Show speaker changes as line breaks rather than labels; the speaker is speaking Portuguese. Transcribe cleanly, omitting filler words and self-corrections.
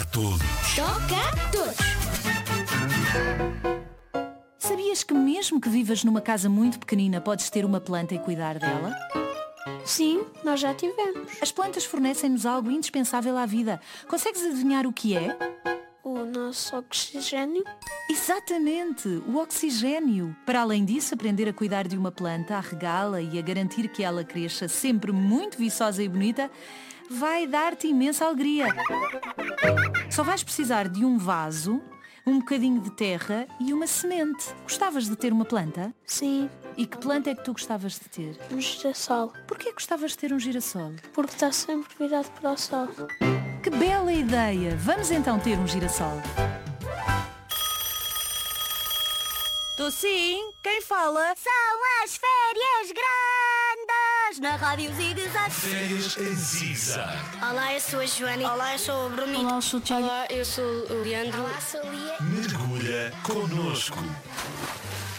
todos.
Toca a todos.
Sabias que mesmo que vivas numa casa muito pequenina, podes ter uma planta e cuidar dela?
Sim, nós já tivemos.
As plantas fornecem-nos algo indispensável à vida. Consegues adivinhar o que é?
O nosso oxigênio.
Exatamente, o oxigênio. Para além disso, aprender a cuidar de uma planta, a regá-la e a garantir que ela cresça sempre muito viçosa e bonita, vai dar-te imensa alegria. Só vais precisar de um vaso, um bocadinho de terra e uma semente. Gostavas de ter uma planta?
Sim,
E que planta é que tu gostavas de ter?
um girassol.
Porquê gostavas de ter um girassol?
Porque está sempre virado para o sol.
Que bela ideia! Vamos então ter um girassol. Tô sim, quem fala?
São as férias grandes na Rádio Zig-Zag.
Férias em Zig-Zag.
Olá, eu sou a Joana. Olá, eu sou o Bruno.
Olá, eu sou o Tiago.
Olá, eu sou o Leandro. Olá, sou a Lia.
Mergulha connosco.